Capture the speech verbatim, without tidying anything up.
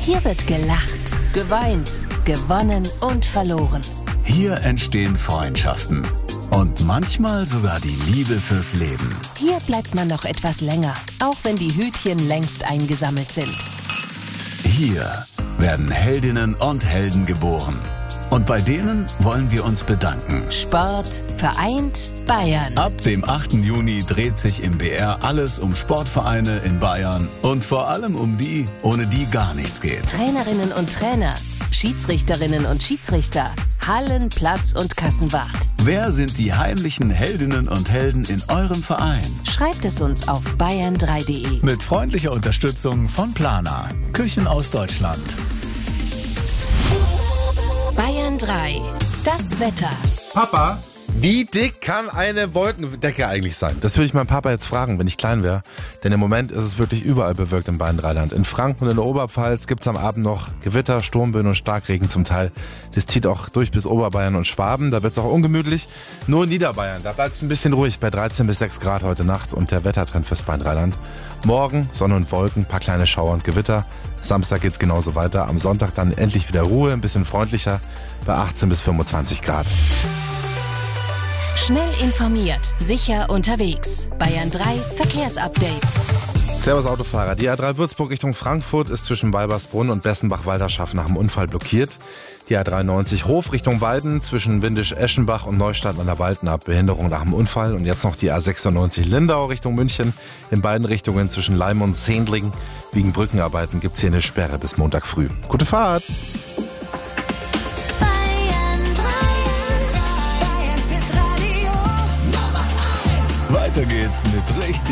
Hier wird gelacht, geweint, gewonnen und verloren. Hier entstehen Freundschaften und manchmal sogar die Liebe fürs Leben. Hier bleibt man noch etwas länger, auch wenn die Hütchen längst eingesammelt sind. Hier werden Heldinnen und Helden geboren. Und bei denen wollen wir uns bedanken. Sport vereint Bayern. Ab dem achten Juni dreht sich im B R alles um Sportvereine in Bayern und vor allem um die, ohne die gar nichts geht. Trainerinnen und Trainer, Schiedsrichterinnen und Schiedsrichter, Hallen-, Platz- und Kassenwart. Wer sind die heimlichen Heldinnen und Helden in eurem Verein? Schreibt es uns auf bayern drei punkt de. Mit freundlicher Unterstützung von Plana, Küchen aus Deutschland. Bayern drei. Das Wetter. Papa, wie dick kann eine Wolkendecke eigentlich sein? Das würde ich meinen Papa jetzt fragen, wenn ich klein wäre. Denn im Moment ist es wirklich überall bewölkt im Bayern-Dreiland. In Franken und in der Oberpfalz gibt es am Abend noch Gewitter, Sturmböen und Starkregen zum Teil. Das zieht auch durch bis Oberbayern und Schwaben. Da wird es auch ungemütlich. Nur in Niederbayern, da bleibt es ein bisschen ruhig bei dreizehn bis sechs Grad heute Nacht. Und der Wettertrend fürs Bayern-Dreiland. Morgen Sonne und Wolken, paar kleine Schauer und Gewitter. Samstag geht's genauso weiter. Am Sonntag dann endlich wieder Ruhe, ein bisschen freundlicher bei achtzehn bis fünfundzwanzig Grad. Schnell informiert, sicher unterwegs. Bayern drei Verkehrsupdate. Servus Autofahrer. Die A drei Würzburg Richtung Frankfurt ist zwischen Weibersbrunn und Bessenbach-Walderschaft nach dem Unfall blockiert. Die A dreiundneunzig Hof Richtung Weiden zwischen Windisch-Eschenbach und Neustadt an der Waldnaab Behinderung nach dem Unfall. Und jetzt noch die A sechsundneunzig Lindau Richtung München. In beiden Richtungen zwischen Leim und Sendling. Wegen Brückenarbeiten gibt es hier eine Sperre bis Montag früh. Gute Fahrt! Weiter geht's mit richtig